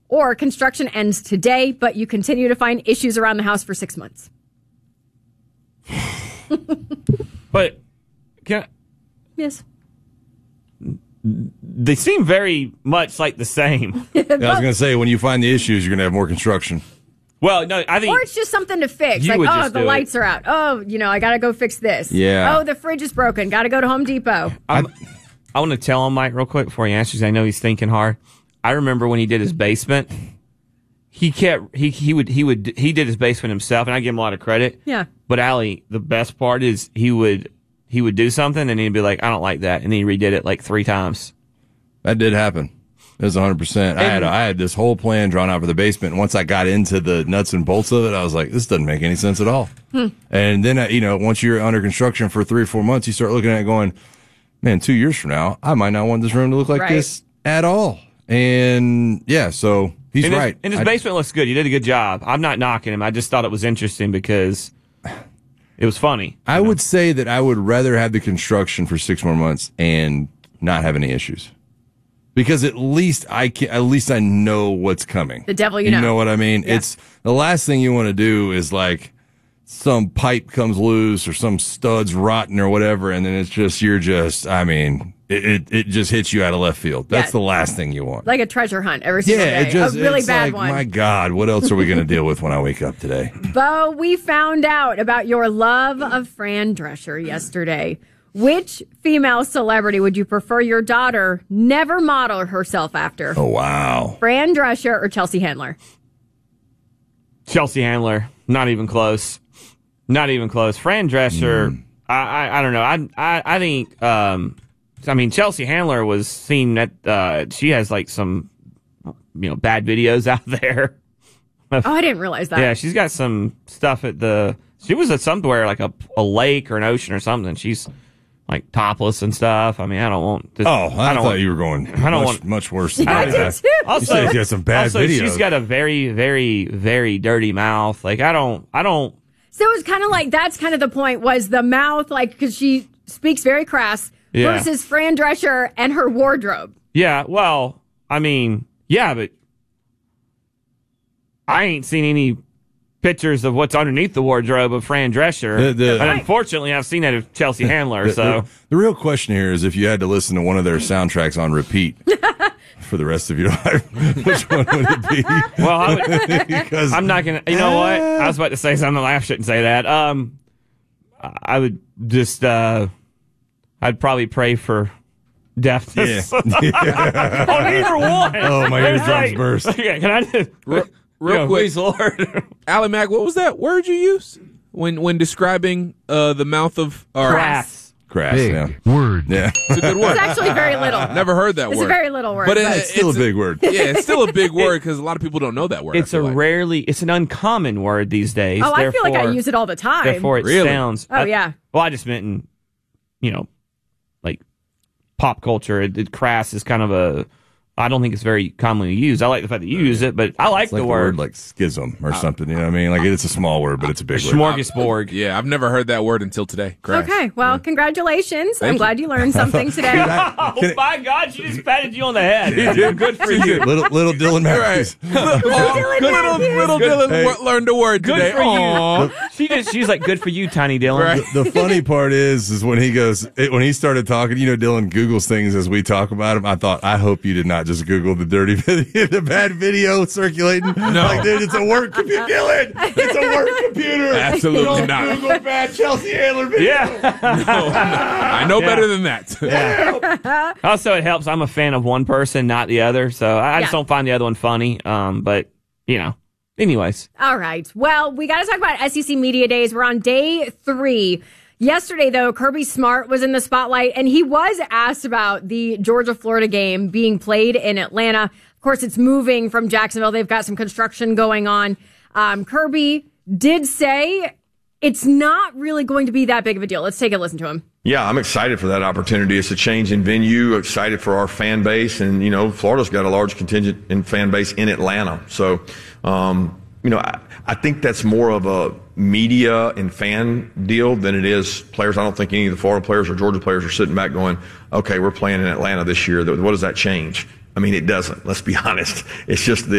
Or construction ends today, but you continue to find issues around the house for 6 months. But yes, they seem very much like the same. I was going to say, when you find the issues, you're going to have more construction. Well, no, I think... Or it's just something to fix. Like, oh, the lights are out. Oh, I got to go fix this. Yeah. Oh, the fridge is broken. Got to go to Home Depot. I want to tell him, Mike, real quick before he answers. I know he's thinking hard. I remember when he did his basement, he did his basement himself, and I give him a lot of credit. Yeah. But Allie, the best part is he would do something, and he'd be like, I don't like that, and then he redid it like 3 times. That did happen. It was 100%. I had this whole plan drawn out for the basement. And once I got into the nuts and bolts of it, I was like, this doesn't make any sense at all. And then, once you're under construction for 3 or 4 months, you start looking at it going, man, 2 years from now, I might not want this room to look like this at all. And yeah, so he's right. And his basement looks good. He did a good job. I'm not knocking him. I just thought it was interesting because it was funny. I would say that I would rather have the construction for 6 more months and not have any issues. Because at least I know what's coming. The devil you know what I mean? Yeah. It's the last thing you want to do is like some pipe comes loose or some stud's rotten or whatever, and then it just hits you out of left field. That's the last thing you want. Like a treasure hunt every single day. A really bad one. My God, what else are we going to deal with when I wake up today? Bo, we found out about your love of Fran Drescher yesterday. Which female celebrity would you prefer your daughter never model herself after? Oh, wow. Fran Drescher or Chelsea Handler? Chelsea Handler. Not even close. Not even close. Fran Drescher, I don't know. I think, Chelsea Handler was seen that she has like some, bad videos out there. Oh, I didn't realize that. Yeah, she's got some stuff she was at somewhere like a lake or an ocean or something. She's like topless and stuff. I mean, I don't want to. Oh, I thought you were going much worse than that. I did too. Also, she's got some bad videos. She's got a very, very, very dirty mouth. Like, I don't. So it was kind of like, that's kind of the point, was the mouth, like, because she speaks very crass versus Fran Drescher and her wardrobe. Yeah, well, but I ain't seen any pictures of what's underneath the wardrobe of Fran Drescher. And unfortunately, I've seen that of Chelsea Handler. The real question here is if you had to listen to one of their soundtracks on repeat for the rest of your life, which one would it be? Well, I'm not going to. You know what? I was about to say something. I shouldn't say that. I would just. I'd probably pray for deafness. Yeah. On either one. Oh, my eardrums burst. Okay, can I just. Real quick, please, Lord. Allie Mac, what was that word you used when describing the mouth of crass? Crass, big word. Yeah, it's a good word. It's actually very little. Never heard that word. It's a very little word, but it's still a big word. Yeah, it's still a big word because a lot of people don't know that word. It's it's an uncommon word these days. Oh, I feel like I use it all the time. Therefore, it sounds. Oh, yeah. Well, I just meant like pop culture. Crass is kind of I don't think it's very commonly used. I like the fact that you use it, but I like the word like schism or something. You know what I mean? Like it's a small word, but it's a big word. Smorgasbord. Yeah, I've never heard that word until today. Crash. Okay, well, congratulations. I'm glad you learned something today. Oh my God, she just patted you on the head. Good for you. Little Dylan Matthews. Little Dylan learned a word today. Good for you. She's like, good for you, tiny Dylan. Right. The funny part is when when he started talking, Dylan Googles things as we talk about him. I thought, I hope you did not just Google the dirty video, the bad video circulating. No. Like, dude, it's a work computer. Dylan, it's a work computer. Absolutely not. Google bad Chelsea Handler video. Yeah. No, I know better than that. Yeah. Also, it helps. I'm a fan of one person, not the other. So I just don't find the other one funny. But, anyways. All right. Well, we got to talk about SEC Media Days. We're on day 3. Yesterday, though, Kirby Smart was in the spotlight, and he was asked about the Georgia-Florida game being played in Atlanta. Of course, it's moving from Jacksonville. They've got some construction going on. Kirby did say it's not really going to be that big of a deal. Let's take a listen to him. Yeah, I'm excited for that opportunity. It's a change in venue, excited for our fan base, and, Florida's got a large contingent in fan base in Atlanta. So, I think that's more of a media and fan deal than it is players. I don't think any of the Florida players or Georgia players are sitting back going, okay, we're playing in Atlanta this year. What does that change? I mean, it doesn't. Let's be honest. It's just